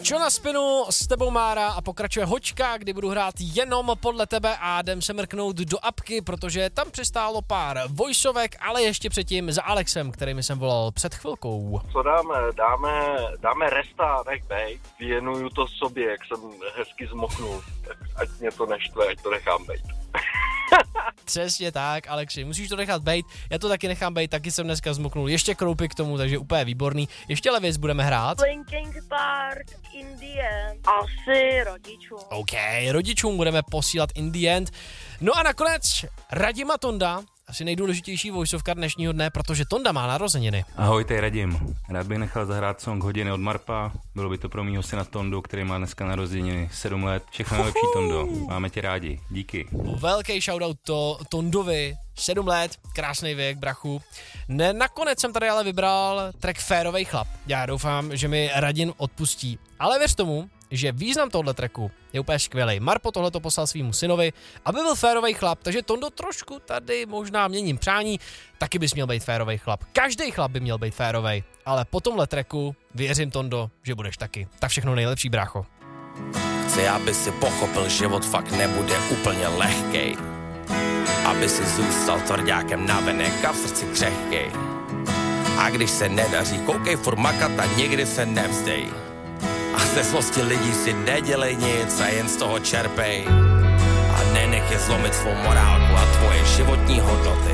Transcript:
Čo na spinu, s tebou Mára a pokračuje Hoďka, kdy budu hrát jenom podle tebe a jdem se mrknout do apky, protože tam přistálo pár voiceovek, ale ještě předtím za Alexem, který mi jsem volal před chvilkou. Co dáme? Dáme resta, nech bejt. Věnuju to sobě, jak jsem hezky zmoknul. Tak ať mě to neštve, ať to nechám bejt. Přesně tak, Alexi, musíš to nechat bejt, já to taky nechám bejt, taky jsem dneska zmoknul ještě kroupy k tomu, takže úplně výborný. Ještě levěc budeme hrát. Linkin Park, In the End, asi rodičům. OK, rodičům budeme posílat In the End. No a nakonec Radim a Tonda, asi nejdůležitější voiceovka dnešního dne, protože Tonda má narozeniny. Ahoj, tady Radim. Rád bych nechal zahrát song Hodiny od Marpa. Bylo by to pro mýho syna Tondu, který má dneska narozeniny 7 let. Všechno nejlepší, Tondo. Máme tě rádi. Díky. Velký shoutout Tondovi. 7 let, krásný věk, brachu. Nakonec jsem tady ale vybral track Férovej chlap. Já doufám, že mi Radim odpustí. Ale věř tomu, že význam tohle tracku je úplně skvělej. Marpo tohleto poslal svýmu synovi, aby byl férovej chlap, takže Tondo trošku tady možná měním přání, taky bys měl být férovej chlap. Každý chlap by měl být férovej, ale po tomhle tracku věřím, Tondo, že budeš taky. Tak všechno nejlepší, brácho. Chci, aby si pochopil, život fakt nebude úplně lehkej. Aby si zůstal tvrďákem navenek a v srdci křehkej. A když se nedaří, koukej furt makat a nikdy se nevzdej. A ze zlosti lidí si nedělej nic a jen z toho čerpej. A nenech je zlomit svou morálku a tvoje životní hodnoty.